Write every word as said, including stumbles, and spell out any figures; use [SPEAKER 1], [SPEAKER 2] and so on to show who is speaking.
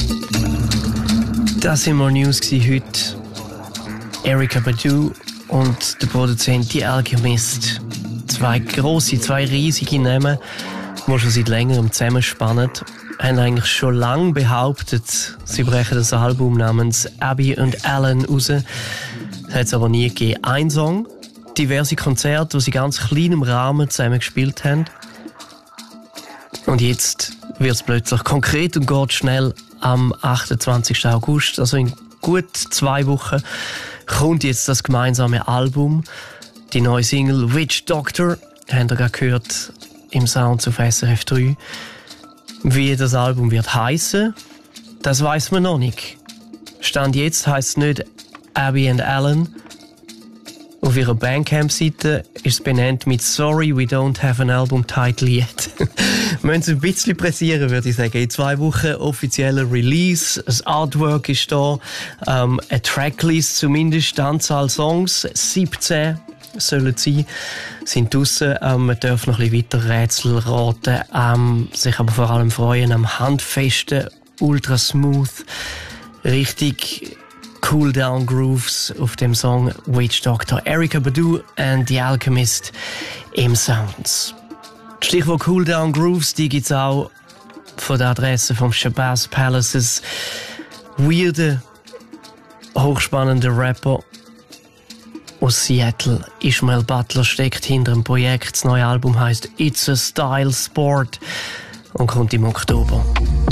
[SPEAKER 1] Das waren mal News heute. Erykah Badu und der Produzent The Alchemist. Zwei grosse, zwei riesige Namen, die schon seit längerem zusammenspannen, haben eigentlich schon lange behauptet, sie brechen das Album namens Abby und Alan raus. Das hat es aber nie gegeben. Ein Song, diverse Konzerte, die sie ganz klein im Rahmen zusammen gespielt haben. Und jetzt wird es plötzlich konkret und geht schnell. Am achtundzwanzigsten August, also in gut zwei Wochen, kommt jetzt das gemeinsame Album. Die neue Single Witch Doctor, habt ihr gerade gehört im Sound auf S R F drei. Wie das Album wird heissen, das weiß man noch nicht. Stand jetzt heisst es nicht Abby and Alan. Auf ihrer Bandcamp-Seite ist es benannt mit «Sorry, we don't have an album title yet». Wir müssen es ein bisschen pressieren, würde ich sagen. In zwei Wochen offizieller Release, das Artwork ist da, ähm, eine Tracklist zumindest, die Anzahl Songs, siebzehn sollen es sein, sind draussen. Ähm, man darf noch ein bisschen weiter Rätsel raten, ähm, sich aber vor allem freuen am handfesten, ultra smooth, richtig Cool Down Grooves auf dem Song Witch Doctor. Erykah Badu and The Alchemist im Sounds. Stichwort Cool Down Grooves, die gibt es auch von der Adresse vom Shabazz Palaces. Weirde, hochspannende Rapper aus Seattle. Ishmael Butler steckt hinter dem Projekt. Das neue Album heisst It's a Style Sport und kommt im Oktober.